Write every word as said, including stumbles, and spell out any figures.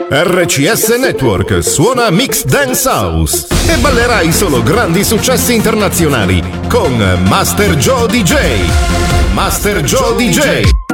R C S Network suona Mix Dance House e ballerai solo grandi successi internazionali con Master Joe D J. Master Joe D J.